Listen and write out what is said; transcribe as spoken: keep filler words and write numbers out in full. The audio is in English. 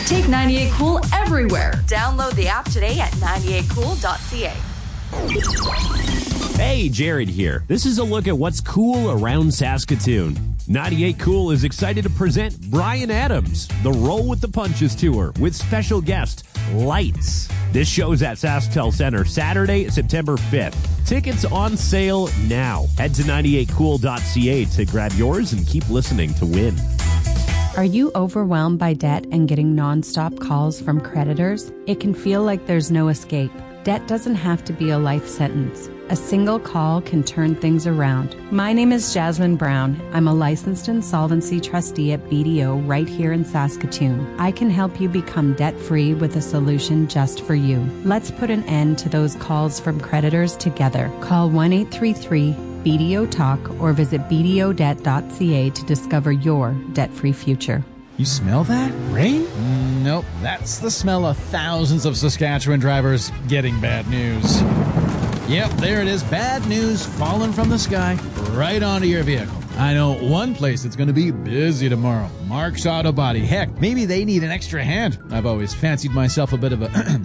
Take ninety-eight Cool everywhere. Download the app today at ninety-eight cool dot c a. Hey, Jared here. This is a look at what's cool around Saskatoon. ninety-eight Cool is excited to present Bryan Adams, the Roll with the Punches Tour, with special guest Lights. This show's at SaskTel Center Saturday, September fifth. Tickets on sale now. Head to ninety-eight cool dot c a to grab yours and keep listening to win. Are you overwhelmed by debt and getting nonstop calls from creditors? It can feel like there's no escape. Debt doesn't have to be a life sentence. A single call can turn things around. My name is Jasmine Brown. I'm a licensed insolvency trustee at B D O right here in Saskatoon. I can help you become debt-free with a solution just for you. Let's put an end to those calls from creditors together. Call one eight three three B D O talk or visit b d o debt dot c a to discover your debt-free future. You smell that? Rain? Mm, nope. That's the smell of thousands of Saskatchewan drivers getting bad news. Yep, there it is. Bad news falling from the sky right onto your vehicle. I know one place that's going to be busy tomorrow. Mark's Auto Body. Heck, maybe they need an extra hand. I've always fancied myself a bit of a